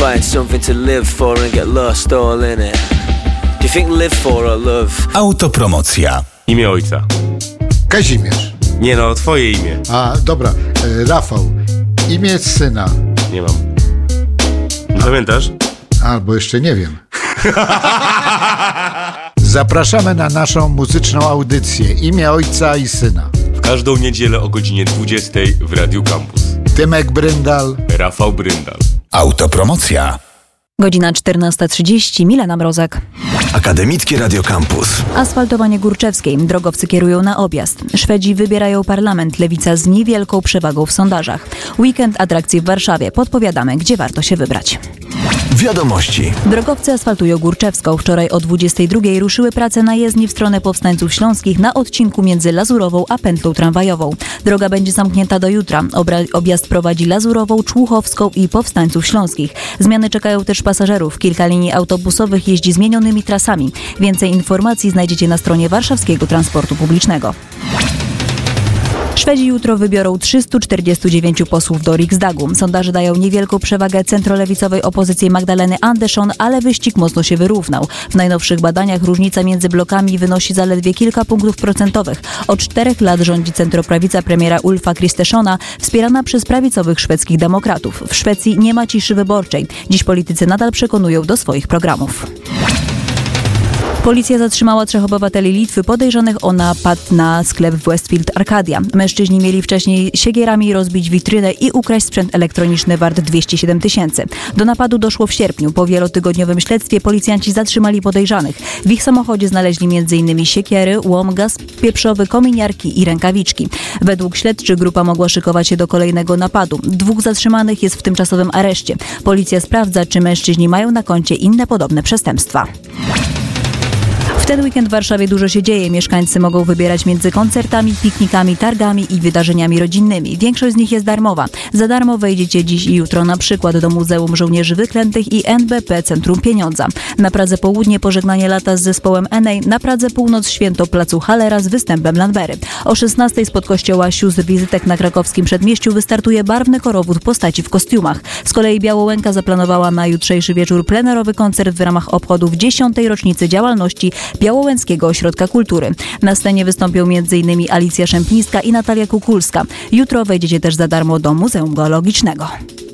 find something to live for and get lost all in it. Do you think live for or love? Autopromocja. Imię ojca. Kazimierz. Nie no, twoje imię. A, dobra. Rafał. Imię syna. Nie mam. Pamiętasz? Albo jeszcze nie wiem. Zapraszamy na naszą muzyczną audycję Imię ojca i syna. W każdą niedzielę o godzinie 20 w Radiu Campus. Tymek Bryndal. Rafał Bryndal. Autopromocja. Godzina 14:30, Milena Mrozek. Akademickie Radio Campus. Asfaltowanie Górczewskiej. Drogowcy kierują na objazd. Szwedzi wybierają parlament. Lewica z niewielką przewagą w sondażach. Weekend atrakcji w Warszawie. Podpowiadamy, gdzie warto się wybrać. Wiadomości. Drogowcy asfaltują Górczewską. Wczoraj o 22:00 ruszyły prace na jezdni w stronę Powstańców Śląskich na odcinku między Lazurową a pętlą tramwajową. Droga będzie zamknięta do jutra. Objazd prowadzi Lazurową, Człuchowską i Powstańców Śląskich. Zmiany czekają też pasażerów. Kilka linii autobusowych jeździ zmienionymi trasami. Więcej informacji znajdziecie na stronie warszawskiego transportu publicznego. Szwedzi jutro wybiorą 349 posłów do Riksdagu. Sondaże dają niewielką przewagę centrolewicowej opozycji Magdaleny Andersson, ale wyścig mocno się wyrównał. W najnowszych badaniach różnica między blokami wynosi zaledwie kilka punktów procentowych. Od 4 lat rządzi centroprawica premiera Ulfa Kristerssona, wspierana przez prawicowych szwedzkich demokratów. W Szwecji nie ma ciszy wyborczej. Dziś politycy nadal przekonują do swoich programów. Policja zatrzymała 3 obywateli Litwy podejrzanych o napad na sklep w Westfield Arcadia. Mężczyźni mieli wcześniej siekierami rozbić witrynę i ukraść sprzęt elektroniczny wart 207 000. Do napadu doszło w sierpniu. Po wielotygodniowym śledztwie policjanci zatrzymali podejrzanych. W ich samochodzie znaleźli m.in. siekiery, łom, gaz pieprzowy, kominiarki i rękawiczki. Według śledczych grupa mogła szykować się do kolejnego napadu. 2 zatrzymanych jest w tymczasowym areszcie. Policja sprawdza, czy mężczyźni mają na koncie inne podobne przestępstwa. W ten weekend w Warszawie dużo się dzieje. Mieszkańcy mogą wybierać między koncertami, piknikami, targami i wydarzeniami rodzinnymi. Większość z nich jest darmowa. Za darmo wejdziecie dziś i jutro na przykład do Muzeum Żołnierzy Wyklętych i NBP Centrum Pieniądza. Na Pradze Południe pożegnanie lata z zespołem Enej, na Pradze Północ święto placu Hallera z występem Landwery. O 16:00 spod kościoła Sióstr Wizytek na krakowskim Przedmieściu wystartuje barwny chorowód postaci w kostiumach. Z kolei Białołęka zaplanowała na jutrzejszy wieczór plenerowy koncert w ramach obchodów 10. rocznicy działalności Białołęckiego Ośrodka Kultury. Na scenie wystąpią m.in. Alicja Szępińska i Natalia Kukulska. Jutro wejdziecie też za darmo do Muzeum Geologicznego.